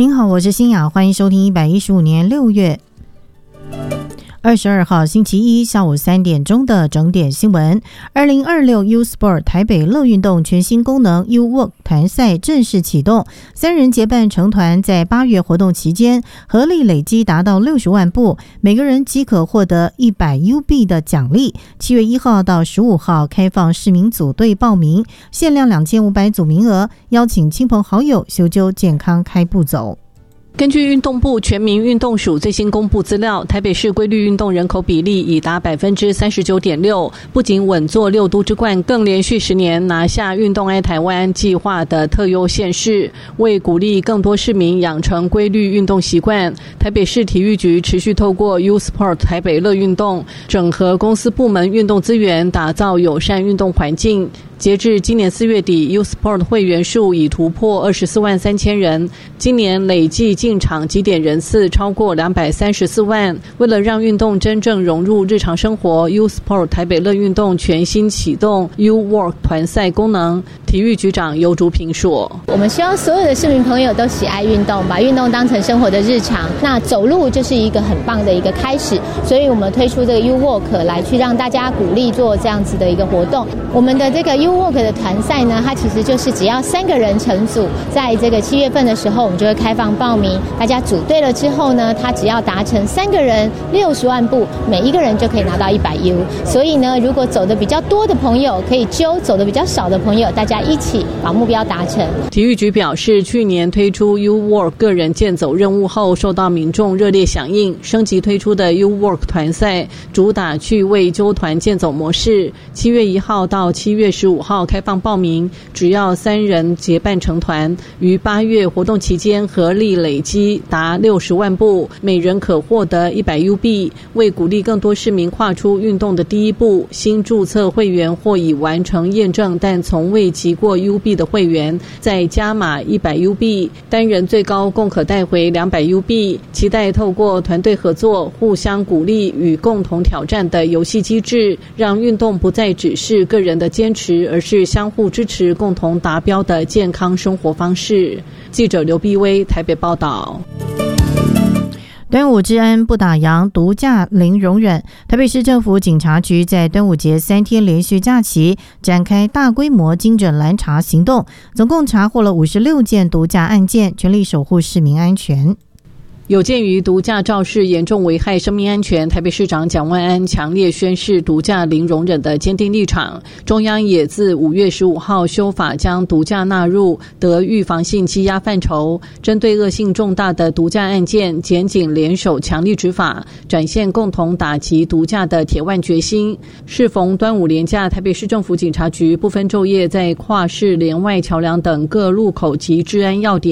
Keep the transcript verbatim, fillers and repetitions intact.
您好，我是新雅，欢迎收听一百一十五年六月二十二号星期一下午三点钟的整点新闻。二零二六 U Sport 台北乐运动全新功能 U Walk 团赛正式启动，三人结伴成团，在八月活动期间合力累积达到六十万步，每个人即可获得一百 U 币的奖励。七月一号到十五号开放市民组队报名，限量两千五百组名额，邀请亲朋好友修究健康开步走。 根据运动部全民运动署最新公布资料，台北市规律运动人口比例已达 百分之三十九点六， 不仅稳坐六都之冠，更连续十年拿下运动爱台湾计划的特优县市。为鼓励更多市民养成规律运动习惯，台北市体育局持续透过 U Sport 台北乐运动，整合公司部门运动资源，打造友善运动环境。截至今年四月底 ，U Sport 会员数已突破二十四万三千人，今年累计进场集点人次超过两百三十四万。为了让运动真正融入日常生活 ，U Sport 台北乐运动全新启动 U Walk 团赛功能。体育局长尤竹平说：“ 我们希望所有的市民朋友都喜爱运动，把运动当成生活的日常。那走路就是一个很棒的一个开始，所以我们推出这个 U Walk 来去让大家鼓励做这样子的一个活动。我们的这个 U Walk 的团赛呢，它其实就是只要三个人成组，在这个七月份的时候，我们就会开放报名。大家组队了之后呢，他只要达成三个人六十万步，每一个人就可以拿到一百 U。所以呢，如果走的比较多的朋友可以揪，走的比较少的朋友，大家一起把目标达成。” 体育局表示，去年推出 U Walk 个人健走任务后，受到民众热烈响应，升级推出的 U Walk 团赛主打趣味揪团健走模式。七月一号到七月十五号开放报名，只要三人结伴成团，于八月活动期间合力累积达六十万步，每人可获得一百 U 币。为鼓励更多市民跨出运动的第一步，新注册会员或已完成验证但从未集过 U 币的会员，再加码一百 U 币，单人最高共可带回两百 U 币。期待透过团队合作、互相鼓励与共同挑战的游戏机制，让运动不再只是个人的坚持，而是相互支持、共同达标的健康生活方式。记者刘碧薇台北报道。 端午之恩不打烊，毒驾零容忍。台北市政府警察局在端午节三天连续假期展开大规模精准拦查行动，总共查获了五十六件毒驾案件，全力守护市民安全。 有鉴于毒驾肇事严重危害生命安全，台北市长蒋万安强烈宣示毒驾零容忍的坚定立场。中央也自五月十五号修法，将毒驾纳入得预防性羁押范畴。针对恶性重大的毒驾案件，检警联手强力执法，展现共同打击毒驾的铁腕决心。适逢端午连假，台北市政府警察局不分昼夜，在跨市连外桥梁等各路口及治安要点